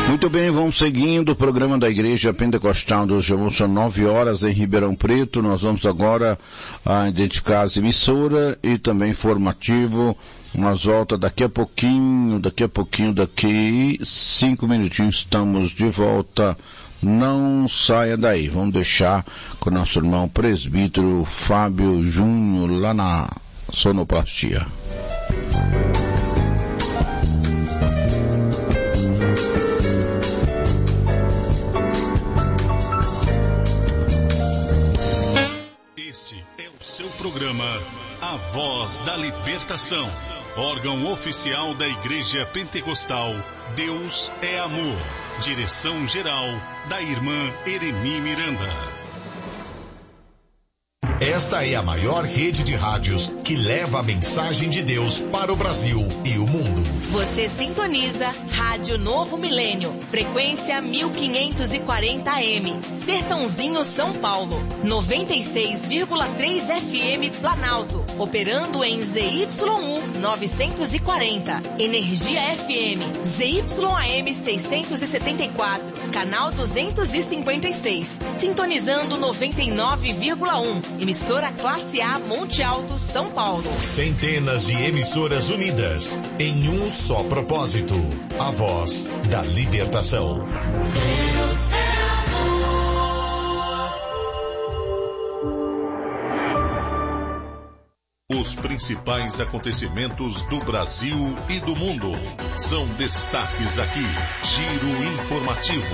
Muito bem, vamos seguindo o programa da Igreja Pentecostal do Jamur. São 9 horas em Ribeirão Preto. Nós vamos agora identificar as emissoras e também informativo. Nós volta daqui 5 minutinhos estamos de volta. Não saia daí. Vamos deixar com o nosso irmão presbítero Fábio Júnior lá na sonoplastia. Este é o seu programa A Voz da Libertação, órgão oficial da Igreja Pentecostal Deus é Amor. Direção geral da irmã Ereni Miranda. Esta é a maior rede de rádios que leva a mensagem de Deus para o Brasil e o mundo. Você sintoniza Rádio Novo Milênio, frequência 1540 AM, Sertãozinho, São Paulo, 96,3 FM Planalto, operando em ZYU 940, Energia FM, ZYAM 674, canal 256, sintonizando 99,1. Emissora Classe A Monte Alto, São Paulo. Centenas de emissoras unidas em um só propósito. A Voz da Libertação. Deus é amor. Os principais acontecimentos do Brasil e do mundo são destaques aqui. Giro informativo.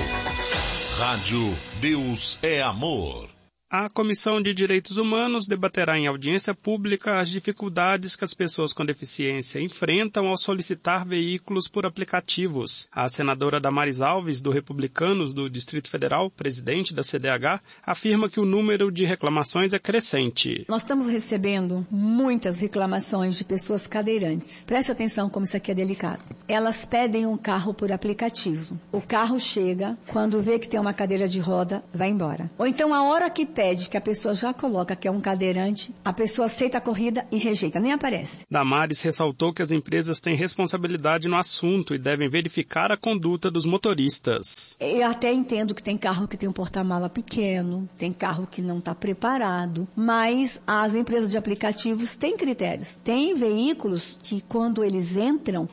Rádio Deus é Amor. A Comissão de Direitos Humanos debaterá em audiência pública as dificuldades que as pessoas com deficiência enfrentam ao solicitar veículos por aplicativos. A senadora Damares Alves, do Republicanos do Distrito Federal, presidente da CDH, afirma que o número de reclamações é crescente. Nós estamos recebendo muitas reclamações de pessoas cadeirantes. Preste atenção como isso aqui é delicado. Elas pedem um carro por aplicativo. O carro chega, quando vê que tem uma cadeira de roda, vai embora. Ou então, a hora que pede que a pessoa já coloca que é um cadeirante, a pessoa aceita a corrida e rejeita, nem aparece. Damares ressaltou que as empresas têm responsabilidade no assunto e devem verificar a conduta dos motoristas. Eu até entendo que tem carro que tem um porta-mala pequeno, tem carro que não está preparado, mas as empresas de aplicativos têm critérios. Tem veículos que quando eles entram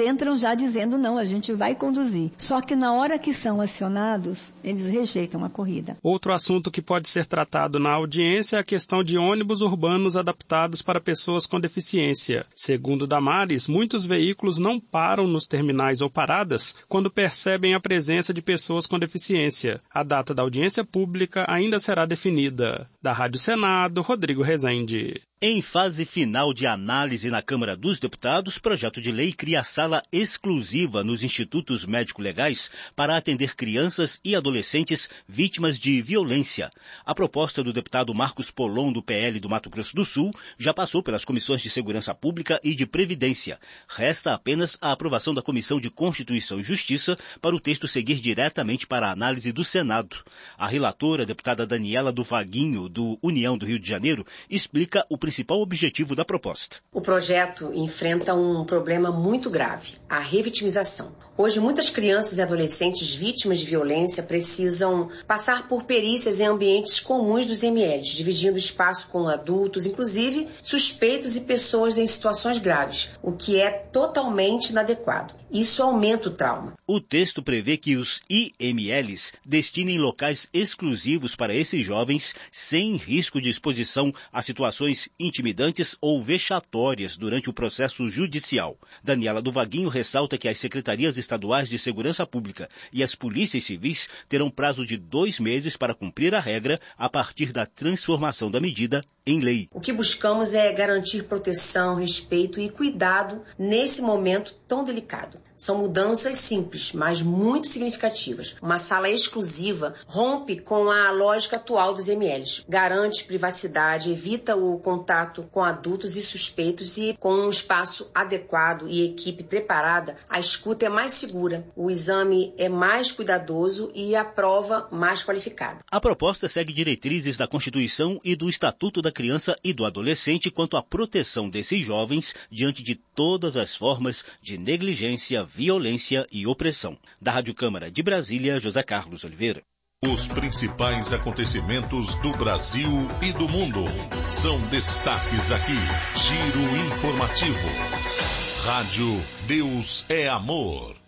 já dizendo não, a gente vai conduzir. Só que na hora que são acionados, eles rejeitam a corrida. Outro assunto que pode ser tratado na audiência é a questão de ônibus urbanos adaptados para pessoas com deficiência. Segundo Damares, muitos veículos não param nos terminais ou paradas quando percebem a presença de pessoas com deficiência. A data da audiência pública ainda será definida. Da Rádio Senado, Rodrigo Rezende. Em fase final de análise na Câmara dos Deputados, projeto de lei cria sala exclusiva nos institutos médico-legais para atender crianças e adolescentes vítimas de violência. A proposta do deputado Marcos Polon, do PL do Mato Grosso do Sul, já passou pelas comissões de Segurança Pública e de Previdência. Resta apenas a aprovação da Comissão de Constituição e Justiça para o texto seguir diretamente para a análise do Senado. A relatora, a deputada Daniela do Vaguinho, do União do Rio de Janeiro, explica o principal objetivo da proposta. O projeto enfrenta um problema muito grave, a revitimização. Hoje, muitas crianças e adolescentes vítimas de violência precisam passar por perícias em ambientes comuns dos MLs, dividindo espaço com adultos, inclusive suspeitos e pessoas em situações graves, o que é totalmente inadequado. Isso aumenta o trauma. O texto prevê que os IMLs destinem locais exclusivos para esses jovens sem risco de exposição a situações intimidantes ou vexatórias durante o processo judicial. Daniela do Vaguinho ressalta que as secretarias estaduais de segurança pública e as polícias civis terão prazo de 2 meses para cumprir a regra a partir da transformação da medida em lei. O que buscamos é garantir proteção, respeito e cuidado nesse momento tão delicado. São mudanças simples, mas muito significativas. Uma sala exclusiva rompe com a lógica atual dos MLs. Garante privacidade, evita o contato com adultos e suspeitos e com um espaço adequado e equipe preparada, a escuta é mais segura, o exame é mais cuidadoso e a prova mais qualificada. A proposta segue diretrizes da Constituição e do Estatuto da criança e do adolescente quanto à proteção desses jovens diante de todas as formas de negligência, violência e opressão. Da Rádio Câmara de Brasília, José Carlos Oliveira. Os principais acontecimentos do Brasil e do mundo são destaques aqui. Giro informativo. Rádio Deus é Amor.